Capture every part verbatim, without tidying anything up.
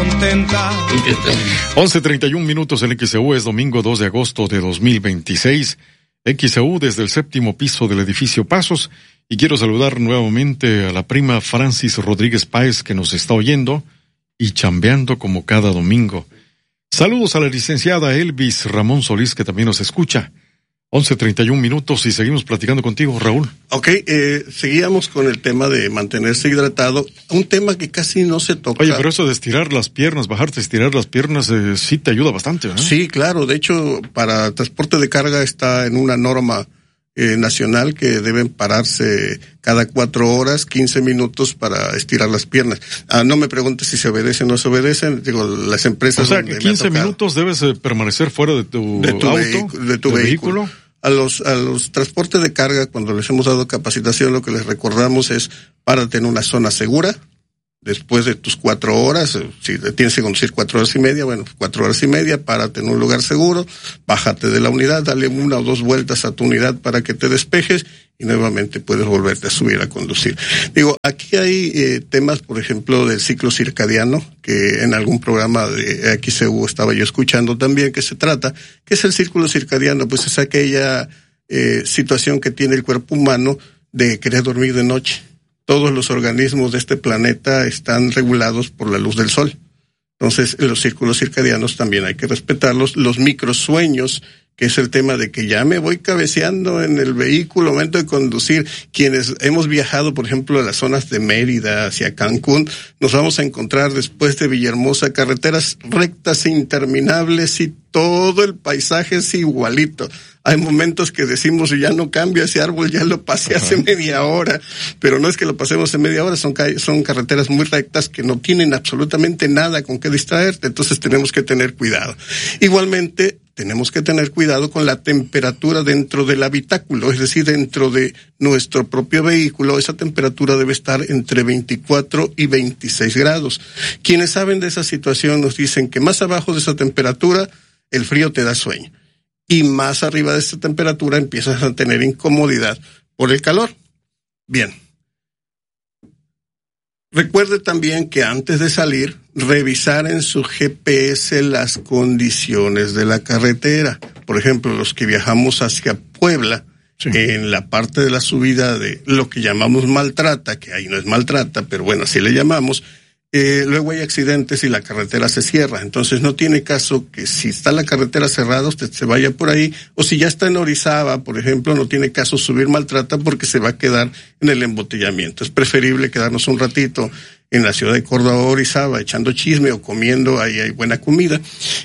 contenta. once treinta y un minutos en X E U, es domingo dos de agosto de dos mil veintiséis. X E U desde el séptimo piso del edificio Pasos. Y quiero saludar nuevamente a la prima Francis Rodríguez Páez, que nos está oyendo y chambeando como cada domingo. Saludos a la licenciada Elvis Ramón Solís, que también nos escucha. once treinta y un minutos y seguimos platicando contigo, Raúl. Ok, eh, seguíamos con el tema de mantenerse hidratado, un tema que casi no se toca. Oye, pero eso de estirar las piernas, bajarte a estirar las piernas, eh, sí te ayuda bastante, ¿no? Sí, claro, de hecho, para transporte de carga está en una norma eh, nacional que deben pararse cada cuatro horas, quince minutos para estirar las piernas. Ah, no me preguntes si se obedecen o no se obedecen, digo, las empresas... O sea, que quince minutos debes eh, permanecer fuera de tu, de tu auto, vehicu- de tu de vehículo. vehículo. A los, a los transportes de carga, cuando les hemos dado capacitación, lo que les recordamos es párate en una zona segura, después de tus cuatro horas, si tienes que conducir cuatro horas y media, bueno, cuatro horas y media, párate en un lugar seguro, bájate de la unidad, dale una o dos vueltas a tu unidad para que te despejes y nuevamente puedes volverte a subir a conducir. Digo, aquí hay eh, temas, por ejemplo, del ciclo circadiano, que en algún programa de X E U estaba yo escuchando también, que se trata, ¿qué es el círculo circadiano? Pues es aquella eh, situación que tiene el cuerpo humano de querer dormir de noche. Todos los organismos de este planeta están regulados por la luz del sol. Entonces, los círculos circadianos también hay que respetarlos. Los microsueños, que es el tema de que ya me voy cabeceando en el vehículo, momento de conducir. Quienes hemos viajado, por ejemplo, a las zonas de Mérida hacia Cancún, nos vamos a encontrar después de Villahermosa carreteras rectas e interminables y todo el paisaje es igualito. Hay momentos que decimos, ya no cambio ese árbol, ya lo pasé hace media hora, pero no es que lo pasemos en media hora, son ca- son carreteras muy rectas que no tienen absolutamente nada con qué distraerte, entonces tenemos que tener cuidado. Igualmente, tenemos que tener cuidado con la temperatura dentro del habitáculo, es decir, dentro de nuestro propio vehículo, esa temperatura debe estar entre veinticuatro y veintiséis grados. Quienes saben de esa situación nos dicen que más abajo de esa temperatura, el frío te da sueño. Y más arriba de esta temperatura empiezas a tener incomodidad por el calor. Bien. Recuerde también que antes de salir, revisar en su G P S las condiciones de la carretera. Por ejemplo, los que viajamos hacia Puebla, sí, en la parte de la subida de lo que llamamos Maltrata, que ahí no es Maltrata, pero bueno, así le llamamos, Eh, luego hay accidentes y la carretera se cierra. Entonces no tiene caso que si está la carretera cerrada usted se vaya por ahí, o si ya está en Orizaba, por ejemplo, no tiene caso subir Maltrata porque se va a quedar en el embotellamiento. Es preferible quedarnos un ratito en la ciudad de Córdoba o Orizaba echando chisme o comiendo, ahí hay buena comida,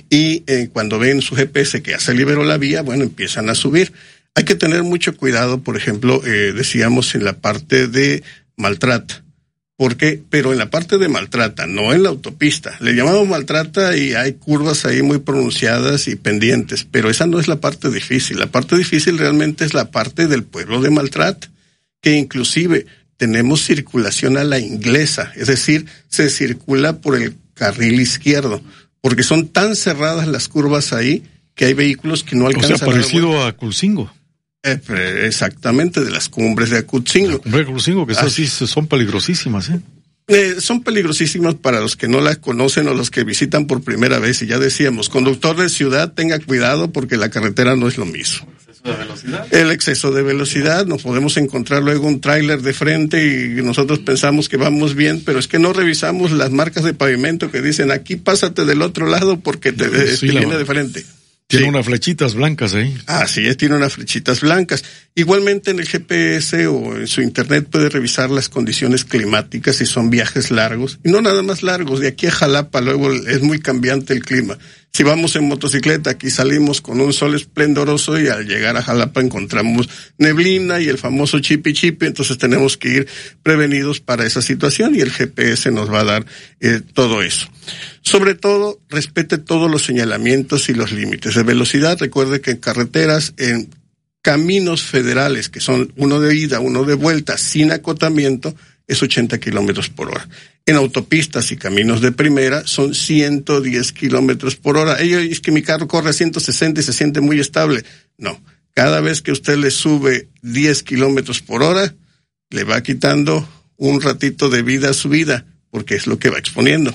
y eh, cuando ven su G P S que ya se liberó la vía, bueno, empiezan a subir. Hay que tener mucho cuidado, por ejemplo, eh, decíamos en la parte de Maltrata. ¿Por qué? Pero en la parte de Maltrata, no en la autopista. Le llamamos Maltrata y hay curvas ahí muy pronunciadas y pendientes, pero esa no es la parte difícil. La parte difícil realmente es la parte del pueblo de Maltrata, que inclusive tenemos circulación a la inglesa, es decir, se circula por el carril izquierdo, porque son tan cerradas las curvas ahí que hay vehículos que no alcanzan. O sea, parecido a Culcingo. Eh, exactamente, de las cumbres de Acutzingo. La cumbre de Acutzingo, que esas sí son peligrosísimas, ¿eh? Eh, son peligrosísimas para los que no las conocen o los que visitan por primera vez. Y ya decíamos, conductor de ciudad, tenga cuidado porque la carretera no es lo mismo. ¿El exceso de velocidad? El exceso de velocidad, nos podemos encontrar luego un tráiler de frente y nosotros pensamos que vamos bien, pero es que no revisamos las marcas de pavimento que dicen aquí pásate del otro lado porque te, sí, te viene de frente. Tiene sí. unas flechitas blancas ahí. Así es, tiene unas flechitas blancas. Igualmente en el G P S o en su internet puede revisar las condiciones climáticas si son viajes largos. Y no nada más largos, de aquí a Jalapa luego es muy cambiante el clima. Si vamos en motocicleta, aquí salimos con un sol esplendoroso y al llegar a Jalapa encontramos neblina y el famoso chipi chipi, entonces tenemos que ir prevenidos para esa situación y el G P S nos va a dar eh, todo eso. Sobre todo, respete todos los señalamientos y los límites de velocidad. Recuerde que en carreteras, en caminos federales, que son uno de ida, uno de vuelta, sin acotamiento, es ochenta kilómetros por hora. En autopistas y caminos de primera son ciento diez kilómetros por hora. Ello es que mi carro corre a ciento sesenta y se siente muy estable. No, cada vez que usted le sube diez kilómetros por hora, le va quitando un ratito de vida a su vida, porque es lo que va exponiendo.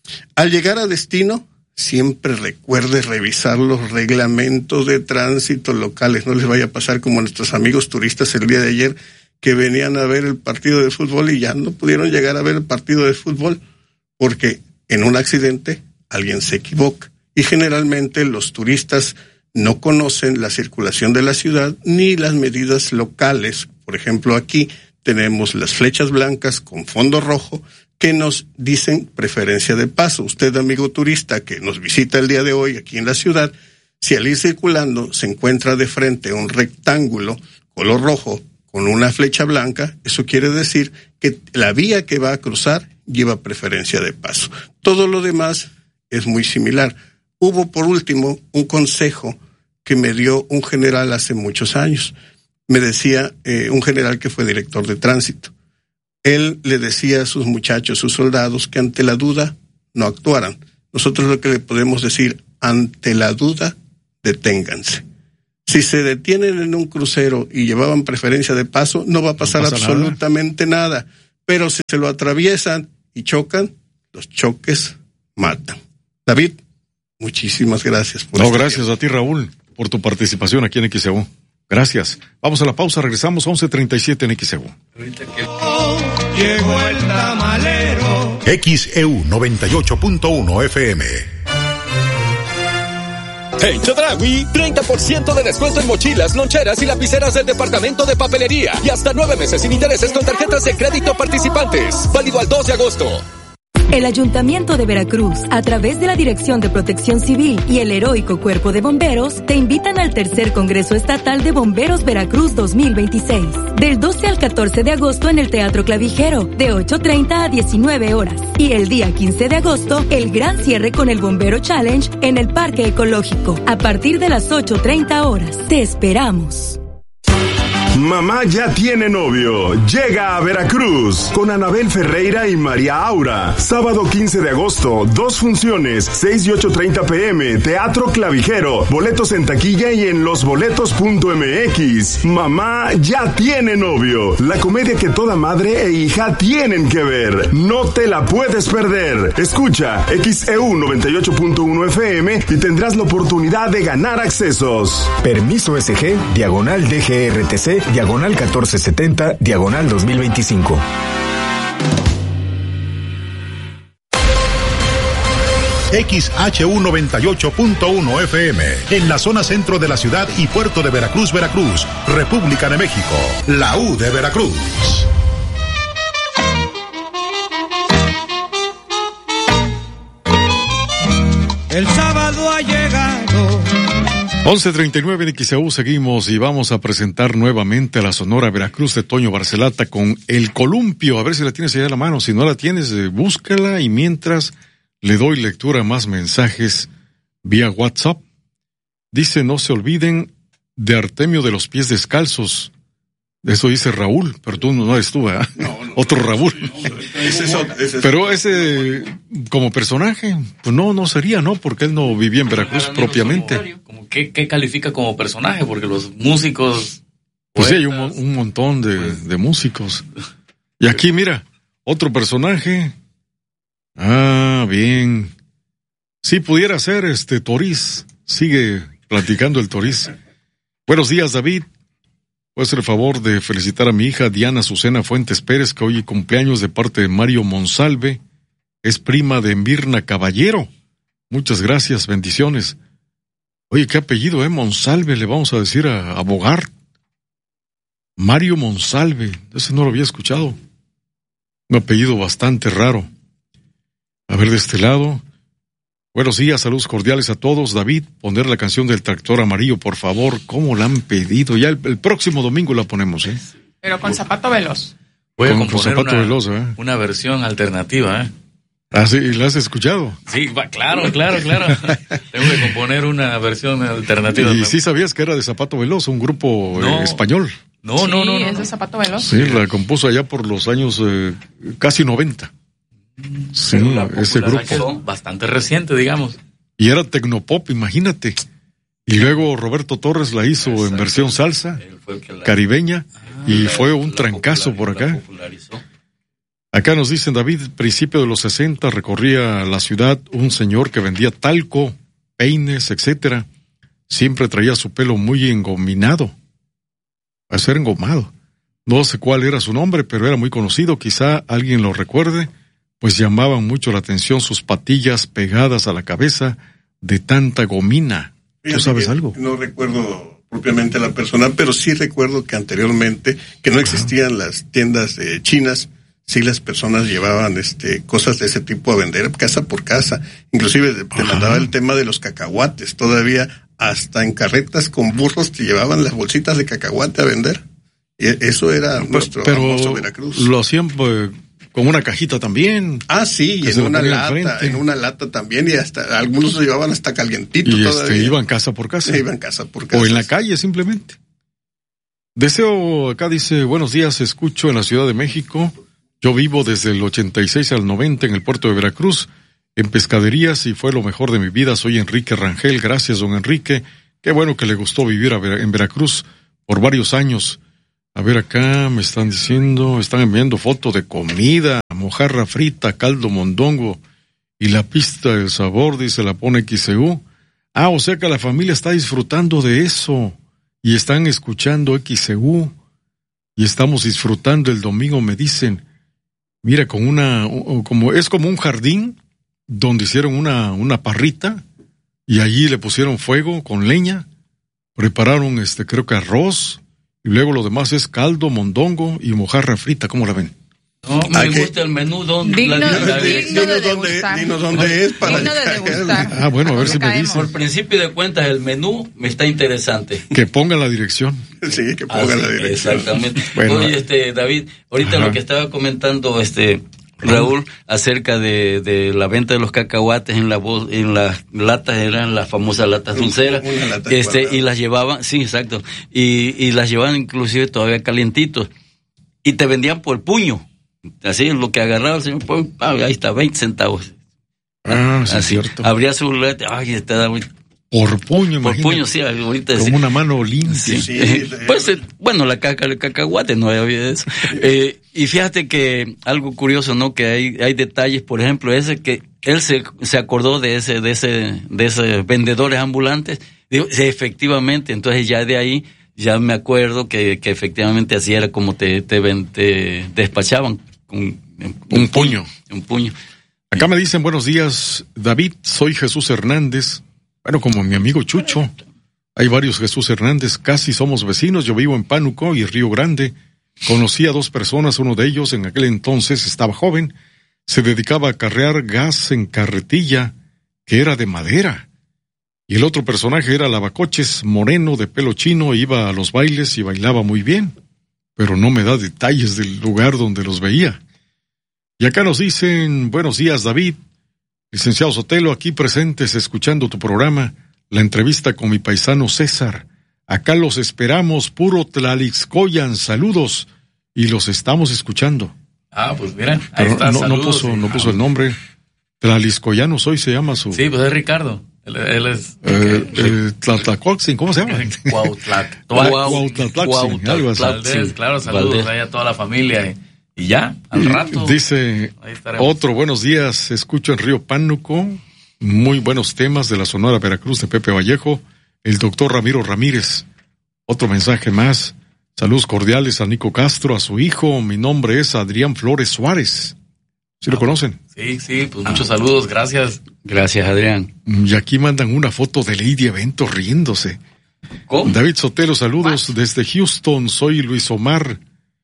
Al llegar a destino, siempre recuerde revisar los reglamentos de tránsito locales. No les vaya a pasar como a nuestros amigos turistas el día de ayer, que venían a ver el partido de fútbol y ya no pudieron llegar a ver el partido de fútbol, porque en un accidente alguien se equivoca. Y generalmente los turistas no conocen la circulación de la ciudad ni las medidas locales. Por ejemplo, aquí tenemos las flechas blancas con fondo rojo que nos dicen preferencia de paso. Usted, amigo turista que nos visita el día de hoy aquí en la ciudad, si al ir circulando se encuentra de frente a un rectángulo color rojo con una flecha blanca, eso quiere decir que la vía que va a cruzar lleva preferencia de paso. Todo lo demás es muy similar. Hubo, por último, un consejo que me dio un general hace muchos años. Me decía eh, un general que fue director de tránsito. Él le decía a sus muchachos, sus soldados, que ante la duda no actuaran. Nosotros lo que le podemos decir, ante la duda, deténganse. Si se detienen en un crucero y llevaban preferencia de paso, no va a pasar no pasa absolutamente nada. nada. Pero si se lo atraviesan y chocan, los choques matan. David, muchísimas gracias. Por no, este gracias tiempo. A ti, Raúl, por tu participación aquí en X E U. Gracias. Vamos a la pausa, regresamos a once treinta y siete en X E U. Llegó el tamalero. X E U noventa y ocho punto uno F M. En Chedraui, treinta por ciento de descuento en mochilas, loncheras y lapiceras del departamento de papelería. Y hasta nueve meses sin intereses con tarjetas de crédito participantes. Válido al dos de agosto. El Ayuntamiento de Veracruz, a través de la Dirección de Protección Civil y el Heroico Cuerpo de Bomberos, te invitan al tercer Congreso Estatal de Bomberos Veracruz dos mil veintiséis. Del doce al catorce de agosto en el Teatro Clavijero, de ocho treinta a diecinueve horas. Y el día quince de agosto, el gran cierre con el Bombero Challenge en el Parque Ecológico, a partir de las ocho treinta horas. Te esperamos. Mamá ya tiene novio. Llega a Veracruz con Anabel Ferreira y María Aura. Sábado quince de agosto, dos funciones, seis y ocho treinta pm, Teatro Clavijero. Boletos en taquilla y en losboletos punto m x. Mamá ya tiene novio. La comedia que toda madre e hija tienen que ver. No te la puedes perder. Escucha X E U noventa y ocho punto uno F M y tendrás la oportunidad de ganar accesos. Permiso S G, diagonal D G R T C, diagonal catorce setenta, diagonal dos mil veinticinco. X H U noventa y ocho punto uno F M, en la zona centro de la ciudad y puerto de Veracruz, Veracruz, República de México, la U de Veracruz. El sábado ha llegado. once treinta y nueve de X E U, seguimos y vamos a presentar nuevamente a la Sonora Veracruz de Toño Barcelata con El Columpio. A ver si la tienes allá a la mano. Si no la tienes, eh, búscala y mientras le doy lectura a más mensajes vía WhatsApp. Dice, no se olviden de Artemio de los Pies Descalzos. Eso dice Raúl, pero tú no eres tú, ¿eh? No, no, Otro Raúl. No, ese es, ese es, pero ese, como personaje, pues no, no sería, ¿no? Porque él no vivía en Veracruz propiamente. Como ¿qué, ¿Qué califica como personaje? Porque los músicos... Pues poetas, sí, hay un, un montón de, pues, de músicos. Y aquí, mira, otro personaje. Ah, bien. Sí, pudiera ser este Toriz. Sigue platicando el Toriz. Buenos días, David. ¿Puedes hacer el favor de felicitar a mi hija Diana Azucena Fuentes Pérez, que hoy cumpleaños de parte de Mario Monsalve? Es prima de Mirna Caballero. Muchas gracias, bendiciones. Oye, qué apellido, ¿eh? Monsalve, le vamos a decir a, a Bogart. Mario Monsalve, ese no lo había escuchado. Un apellido bastante raro. A ver, de este lado. Buenos días, saludos cordiales a todos. David, poner la canción del Tractor Amarillo, por favor. ¿Cómo la han pedido? Ya el, el próximo domingo la ponemos, ¿eh? Pero con zapato veloz. Voy a con, componer con zapato una, veloz, ¿eh? Una versión alternativa, ¿eh? Ah, sí, ¿la has escuchado? Sí, va, claro, claro, claro. Tengo que componer una versión alternativa. ¿Y sí sabías que era de Zapato Veloz, un grupo no, eh, español? No, sí, no, no, no. es de Zapato Veloz. Sí, la compuso allá por los años eh, casi noventa. Sí, ese grupo. Bastante reciente, digamos. Y era tecnopop, imagínate. Y luego Roberto Torres la hizo Exacto. en versión salsa, la... caribeña, ah, y la, fue un trancazo por acá. Acá nos dicen, David, principio de los sesenta, recorría la ciudad un señor que vendía talco, peines, etcétera. Siempre traía su pelo muy engominado. A ser engomado. No sé cuál era su nombre, pero era muy conocido. Quizá alguien lo recuerde, pues llamaban mucho la atención sus patillas pegadas a la cabeza de tanta gomina. ¿Tú sabes algo? No recuerdo propiamente la persona, pero sí recuerdo que anteriormente, que no existían Ajá. las tiendas eh, chinas, sí las personas llevaban este cosas de ese tipo a vender casa por casa. Inclusive te mandaba el tema de los cacahuates. Todavía hasta en carretas con burros te llevaban las bolsitas de cacahuate a vender. Y eso era pero, nuestro pero famoso Veracruz. Lo hacían pues, con una cajita también. Ah, sí, y en una lata, en una lata también, y hasta algunos lo llevaban hasta calientito y todavía. Este, iban casa por casa. Sí, iban casa por casa. O en la calle simplemente. Deseo, acá dice, buenos días, escucho en la Ciudad de México. Yo vivo desde el ochenta y seis al noventa en el puerto de Veracruz, en pescaderías, y fue lo mejor de mi vida. Soy Enrique Rangel. Gracias, don Enrique. Qué bueno que le gustó vivir a Ver- en Veracruz por varios años. A ver, acá me están diciendo, están enviando fotos de comida, mojarra frita, caldo mondongo, y la pista del sabor, dice, la pone X C U. Ah, o sea que la familia está disfrutando de eso, y están escuchando X C U, y estamos disfrutando el domingo, me dicen. Mira, con una, como es como un jardín donde hicieron una, una parrita y allí le pusieron fuego con leña, prepararon este, creo que arroz, y luego lo demás es caldo, mondongo y mojarra frita. ¿Cómo la ven? No, me gusta el menú. Donde, digno, la, la, digno de degustar. Dinos dónde es para digno de degustar. Ah, bueno, a ver si me dicen. Por principio de cuentas, el menú me está interesante. Que pongan la dirección. Sí, que pongan la dirección. Exactamente. Bueno. Oye, este, David, ahorita Ajá. lo que estaba comentando, este, Raúl, acerca de, de la venta de los cacahuates en la voz, en las latas, eran las famosas latas dulceras, lata este, cuadrada. y las llevaban, sí, exacto, y, y las llevaban inclusive todavía calientitos, y te vendían por puño. Así, lo que agarraba el señor, pues, ah, ahí está, veinte centavos. Ah, sí, así, cierto. abría su lata, ay, te da Por puño, por imagínate. puño, sí, ahorita Como sí. una mano limpia. Sí. Sí, Eh, sí. pues, eh, bueno, la caca, el cacahuate, no había eso. Eh, y fíjate que algo curioso, ¿no? Que hay, hay detalles, por ejemplo, ese que él se, se acordó de ese, de ese, de esos vendedores ambulantes. Digo, sí, efectivamente, entonces ya de ahí, ya me acuerdo que, que efectivamente así era como te, te, ven- te despachaban con un, Un puño. Un puño. Acá me dicen, buenos días, David, soy Jesús Hernández. Bueno, como mi amigo Chucho. Hay varios Jesús Hernández, casi somos vecinos. Yo vivo en Pánuco y Río Grande. Conocí a dos personas, uno de ellos en aquel entonces estaba joven. Se dedicaba a carrear gas en carretilla, que era de madera. Y el otro personaje era lavacoches, moreno, de pelo chino, iba a los bailes y bailaba muy bien. Pero no me da detalles del lugar donde los veía. Y acá nos dicen, buenos días, David. Licenciado Sotelo, aquí presentes escuchando tu programa, la entrevista con mi paisano César. Acá los esperamos, puro Tlalixcoyan, saludos, y los estamos escuchando. Ah, pues mira, ahí Pero está, no, no saludos, puso, sí. no puso el nombre. Tlalixcoyanos hoy se llama su... Sí, pues es Ricardo. Él, él es... Eh, eh, Tlatlacoaxin, ¿cómo se llama? Cuautlac. Cuautlatlaxin, algo así. Valdés, claro, saludos Valdés. ahí a toda la familia. Y, y ya, al rato. Dice ahí estaremos. otro, buenos días, escucho en Río Pánuco, muy buenos temas de la Sonora Veracruz de Pepe Vallejo, el doctor Ramiro Ramírez. Otro mensaje más, saludos cordiales a Nico Castro, a su hijo, mi nombre es Adrián Flores Suárez. ¿Sí lo conocen? Sí, sí, pues muchos saludos, gracias. Gracias, Adrián. Y aquí mandan una foto de Lady Evento riéndose. ¿Cómo? David Sotelo, saludos desde Houston, soy Luis Omar.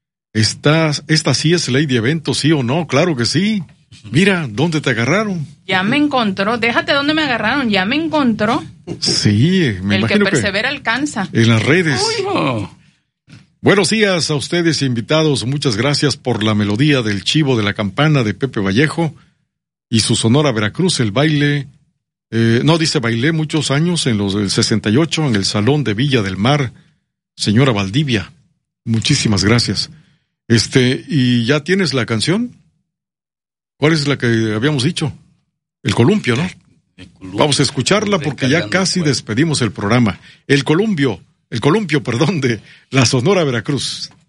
¿Esta, esta sí es Lady Evento, sí o no? Claro que sí. Mira, ¿dónde te agarraron? Ya me encontró, déjate dónde me agarraron, ya me encontró. Sí, me El que imagino que persevera alcanza. en las redes. Uy, no. Buenos días a ustedes invitados, muchas gracias por la melodía del chivo de la campana de Pepe Vallejo y su Sonora Veracruz, el baile, eh, no dice bailé muchos años en los del sesenta y ocho en el Salón de Villa del Mar, señora Valdivia, muchísimas gracias. Este, ¿y ya tienes la canción? ¿Cuál es la que habíamos dicho? El columpio, ¿no? Columpio. Vamos a escucharla porque ya casi despedimos el programa. El columpio. El columpio, perdón, de la Sonora Veracruz.